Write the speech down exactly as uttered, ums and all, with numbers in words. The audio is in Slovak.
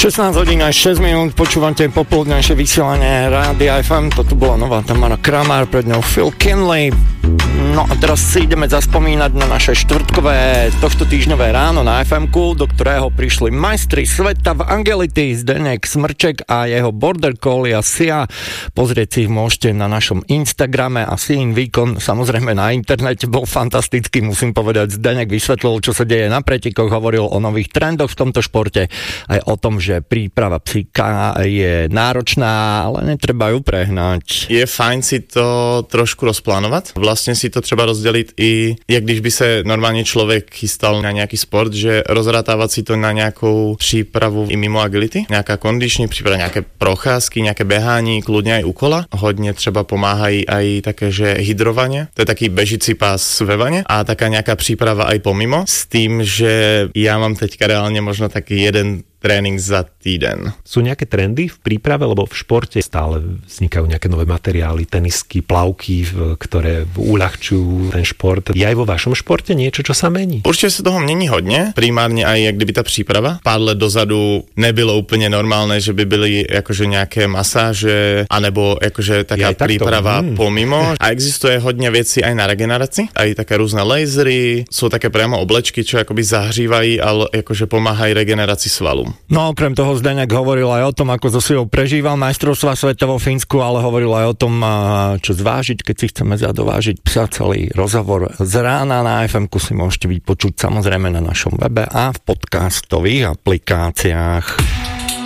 šestnásť hodín a šesť minút, počúvate popoludnejšie vysielanie Rádia ef em, toto bola nová Tamara Kramár, pred ňou Phil Kinley. No a teraz si ideme zaspomínať na naše štvrtkové tohto týždňové ráno na ef emku, do ktorého prišli majstri sveta v agility Zdeněk Smrček a jeho Border Collie Sia. Pozrieť si ich môžete na našom Instagrame a Siin výkon samozrejme na internete bol fantastický, musím povedať. Zdeněk vysvetlil, čo sa deje na pretikoch, hovoril o nových trendoch v tomto športe, aj o tom, že príprava psíka je náročná, ale netreba ju prehnať. Je fajn si to trošku rozplánovať. Vlastne si to třeba rozdeliť i, jak když by se normálně člověk chystal na nějaký sport, že rozrátávať si to na nějakou přípravu i mimo agility, nějaká kondiční příprava, nějaké procházky, nějaké behání, kludně aj u kola. Hodně třeba pomáhají aj také, že hydrovanie, to je taký bežicí pás ve vane a taká nějaká příprava aj pomimo, s tým, že já mám teďka reálně možno taký jeden tréning za týden. Sú nejaké trendy v príprave, lebo v športe stále vznikajú nejaké nové materiály, tenisky, plavky, ktoré uľahčujú ten šport. Je aj vo vašom športe niečo, čo sa mení? Určite sa toho mení hodně. Primárně aj jak kdyby ta příprava. Pár let dozadu nebylo úplně normálne, že by byly jakože nějaké masáže, anebo jakože taká príprava hmm. pomimo. A existuje hodně věcí aj na regeneraci, aj také různé lasery, sú také priamo oblečky, čo akoby zahřívají, ale jakože pomáhají regeneraci svalů. No okrem toho Zdeněk hovoril aj o tom, ako so Siou prežíval majstrovstvá sveta vo Fínsku, ale hovoril aj o tom, čo zvážiť, keď si chceme zadovážiť psa. Celý rozhovor z rána na ef emku si môžete vypočuť samozrejme na našom webe a v podcastových aplikáciách.